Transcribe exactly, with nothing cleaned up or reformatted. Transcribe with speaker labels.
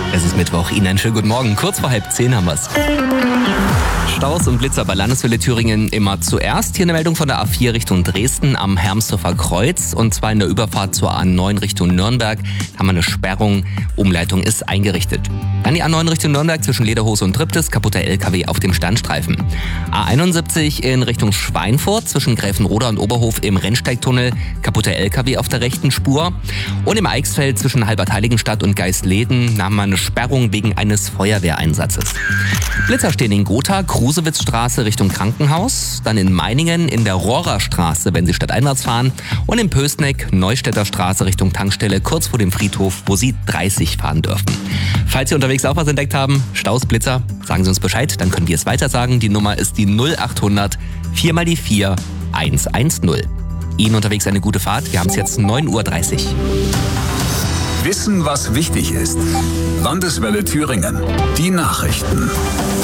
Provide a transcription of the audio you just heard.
Speaker 1: Es ist Mittwoch. Ihnen einen schönen guten Morgen. Kurz vor halb zehn haben wir's. Staus und Blitzer bei Landeswelle Thüringen immer zuerst. Hier eine Meldung von der A vier Richtung Dresden am Hermsdorfer Kreuz. Und zwar in der Überfahrt zur A neun Richtung Nürnberg. Da haben wir eine Sperrung. Umleitung ist eingerichtet. Dann die A neun Richtung Nürnberg zwischen Lederhose und Triptis. Kaputter L K W auf dem Standstreifen. A einundsiebzig in Richtung Schweinfurt zwischen Gräfenroda und Oberhof im Rennsteigtunnel. Kaputter L K W auf der rechten Spur. Und im Eichsfeld zwischen Halbert-Heiligenstadt und Geistleden haben wir eine Sperrung wegen eines Feuerwehreinsatzes. Blitzer stehen in Gotha, Krusewitzstraße Richtung Krankenhaus, dann in Meiningen in der Rohrerstraße, wenn Sie stadteinwärts fahren, und in Pößneck, Neustädter Straße Richtung Tankstelle, kurz vor dem Friedhof, wo Sie dreißig fahren dürfen. Falls Sie unterwegs auch was entdeckt haben, Staus, Blitzer, sagen Sie uns Bescheid, dann können wir es weiter sagen. Die Nummer ist die null achthundert vier mal die vier hundertzehn. Ihnen unterwegs eine gute Fahrt, wir haben es jetzt neun Uhr dreißig.
Speaker 2: Wissen, was wichtig ist. Landeswelle Thüringen. Die Nachrichten.